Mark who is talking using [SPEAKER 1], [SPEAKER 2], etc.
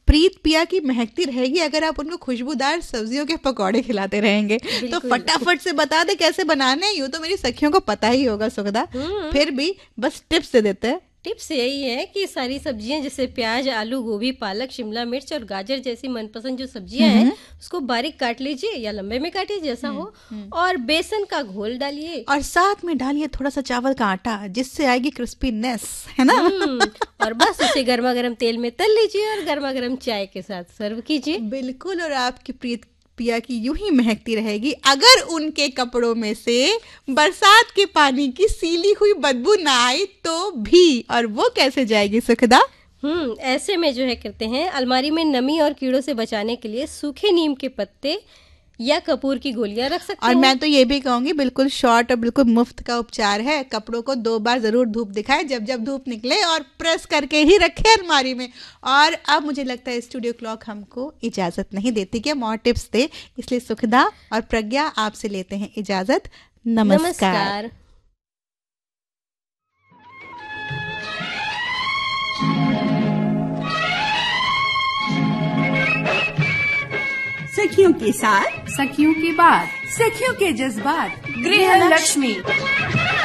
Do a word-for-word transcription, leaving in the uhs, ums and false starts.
[SPEAKER 1] प्रीत पिया की महकती रहेगी अगर आप उनको खुशबूदार सब्जियों के पकौड़े खिलाते रहेंगे। तो फटाफट से बता दे कैसे बनाने। यूं तो मेरी सखियों को पता ही होगा सुखदा, फिर भी बस टिप्स दे देते हैं।
[SPEAKER 2] टिप्स यही है कि सारी सब्जियां जैसे प्याज, आलू, गोभी, पालक, शिमला मिर्च और गाजर जैसी मनपसंद जो सब्जियां हैं उसको बारीक काट लीजिए या लंबे में काटिए जैसा हो, और बेसन का घोल डालिए
[SPEAKER 1] और साथ में डालिए थोड़ा सा चावल का आटा जिससे आएगी क्रिस्पीनेस, है ना।
[SPEAKER 2] और बस उसे गर्मा गर्म तेल में तल लीजिए और गर्मा गर्म चाय के साथ सर्व कीजिए।
[SPEAKER 1] बिल्कुल, और आपकी प्रीत पिया की यूं ही महकती रहेगी अगर उनके कपड़ों में से बरसात के पानी की सीली हुई बदबू ना आई तो भी। और वो कैसे जाएगी सुखदा?
[SPEAKER 2] हम्म ऐसे में जो है करते हैं, अलमारी में नमी और कीड़ों से बचाने के लिए सूखे नीम के पत्ते या कपूर की गोलियां रख सकते हैं।
[SPEAKER 1] और मैं तो ये भी कहूंगी बिल्कुल शॉर्ट और बिल्कुल मुफ्त का उपचार है। कपड़ों को दो बार जरूर धूप दिखाए जब जब धूप निकले, और प्रेस करके ही रखे अलमारी में। और अब मुझे लगता है स्टूडियो क्लॉक हमको इजाजत नहीं देती कि हम और टिप्स दे, इसलिए सुखदा और प्रज्ञा आपसे लेते हैं इजाजत। नमस्कार, नमस्कार।
[SPEAKER 3] सखियों के साथ,
[SPEAKER 4] सखियों की बात,
[SPEAKER 3] सखियों के जज्बात,
[SPEAKER 4] गृह लक्ष्मी।